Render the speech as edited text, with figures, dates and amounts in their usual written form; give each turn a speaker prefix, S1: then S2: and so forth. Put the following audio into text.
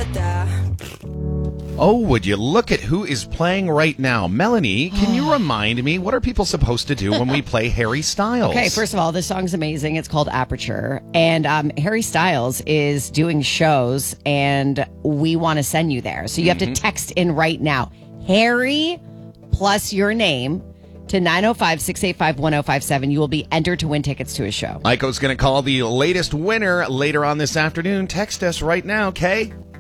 S1: Oh, would you look at who is playing right now? Melanie, can you remind me, what are people supposed to do when we play Harry Styles?
S2: Okay, first of all, this song's amazing. It's called Aperture. And Harry Styles is doing shows, and we want to send you there. So you have to text in right now, Harry plus your name to 905-685-1057. You will be entered to win tickets to a show.
S1: Aiko's going to call the latest winner later on this afternoon. Text us right now, Kay.